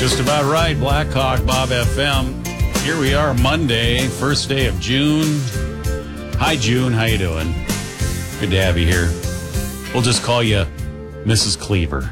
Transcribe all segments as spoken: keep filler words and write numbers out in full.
Just about right. Blackhawk, Bob F M. Here we are, Monday, first day of June. Hi, June. How you doing? Good to have you here. We'll just call you Missus Cleaver.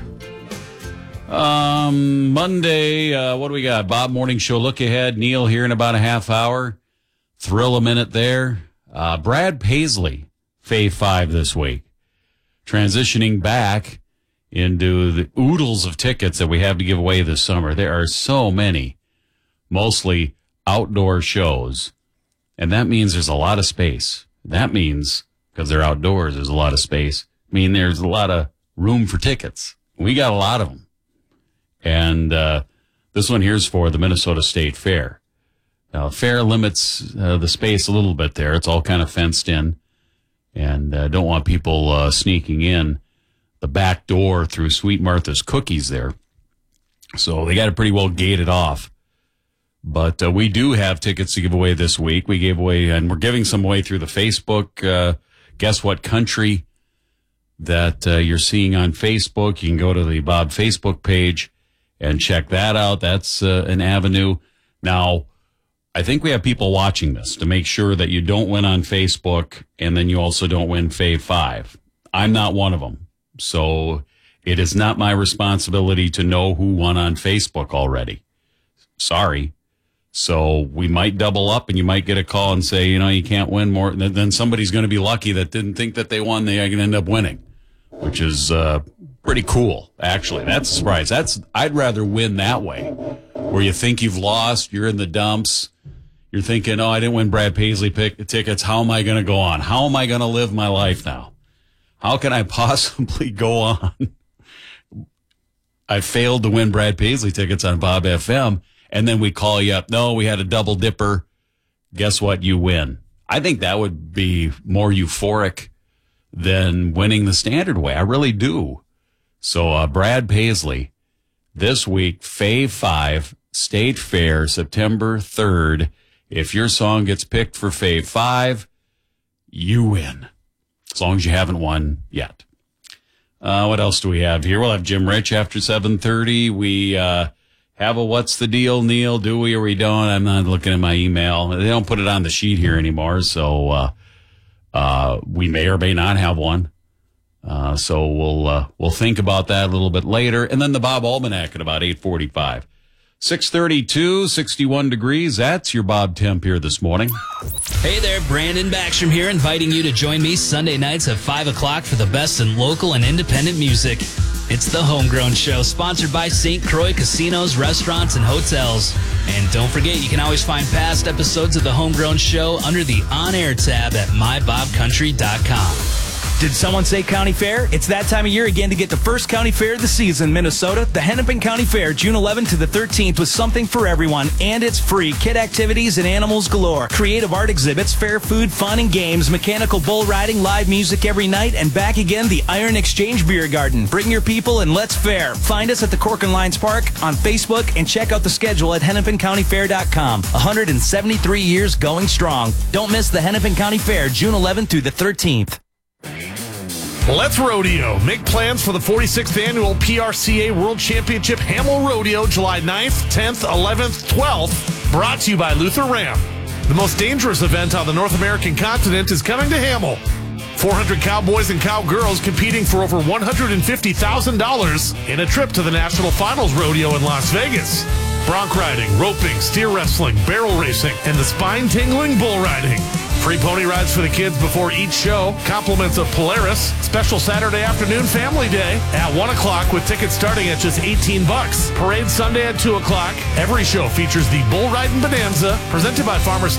Um, Monday, uh, what do we got? Bob Morning Show look ahead. Neil here in about a half hour. Thrill a minute there. Uh, Brad Paisley, Fave five this week. Transitioning back into the oodles of tickets that we have to give away this summer. There are so many, mostly outdoor shows, and that means there's a lot of space. That means, because they're outdoors, there's a lot of space. I mean, there's a lot of room for tickets. We got a lot of them. And uh, this one here's for the Minnesota State Fair. Now, fair limits uh, the space a little bit there. It's all kind of fenced in, and uh, don't want people uh, sneaking in the back door through Sweet Martha's Cookies there. So they got it pretty well gated off. But uh, we do have tickets to give away this week. We gave away, and we're giving some away through the Facebook. Uh, guess what country that uh, you're seeing on Facebook. You can go to the Bob Facebook page and check that out. That's uh, an avenue. Now, I think we have people watching this to make sure that you don't win on Facebook and then you also don't win Fave five. I'm not one of them. So it is not my responsibility to know who won on Facebook already. Sorry. So we might double up and you might get a call and say, you know, you can't win more. Then somebody's going to be lucky that didn't think that they won. They can end up winning, which is uh, pretty cool, actually. That's a surprise. That's I'd rather win that way, where you think you've lost, you're in the dumps. You're thinking, oh, I didn't win Brad Paisley pick tickets. How am I going to go on? How am I going to live my life now? How can I possibly go on? I failed to win Brad Paisley tickets on Bob F M, and then we call you up. No, we had a double dipper. Guess what? You win. I think that would be more euphoric than winning the standard way. I really do. So uh, Brad Paisley, this week, Fave five, State Fair, September third. If your song gets picked for Fave five, you win. As long as you haven't won yet. Uh, what else do we have here? We'll have Jim Rich after seven thirty. We uh, have a What's the Deal, Neil? Do we or we don't? I'm not looking at my email. They don't put it on the sheet here anymore, so uh, uh, we may or may not have one. Uh, so we'll uh, we'll think about that a little bit later. And then the Bob Almanac at about eight forty-five. six thirty-two, sixty-one degrees. That's your Bob Temp here this morning. Hey there, Brandon Backstrom here, inviting you to join me Sunday nights at five o'clock for the best in local and independent music. It's the Homegrown Show, sponsored by Saint Croix Casinos, Restaurants, and Hotels. And don't forget, you can always find past episodes of the Homegrown Show under the On Air tab at my bob country dot com. Did someone say county fair? It's that time of year again to get the first county fair of the season, Minnesota. The Hennepin County Fair, June eleventh to the thirteenth, with something for everyone, and it's free. Kid activities and animals galore. Creative art exhibits, fair food, fun and games, mechanical bull riding, live music every night, and back again, the Iron Exchange Beer Garden. Bring your people and let's fair. Find us at the Cork and Lines Park on Facebook and check out the schedule at hennepin county fair dot com. one hundred seventy-three years going strong. Don't miss the Hennepin County Fair, June eleventh through the thirteenth. Let's Rodeo. Make plans for the forty-sixth Annual P R C A World Championship Hamel Rodeo, July ninth, tenth, eleventh, twelfth. Brought to you by Luther Ram. The most dangerous event on the North American continent is coming to Hamel. four hundred cowboys and cowgirls competing for over one hundred fifty thousand dollars in a trip to the National Finals Rodeo in Las Vegas. Bronc riding, roping, steer wrestling, barrel racing, and the spine-tingling bull riding. Free pony rides for the kids before each show. Compliments of Polaris. Special Saturday afternoon family day at one o'clock with tickets starting at just eighteen bucks. Parade Sunday at two o'clock. Every show features the Bull Riding Bonanza presented by Farmers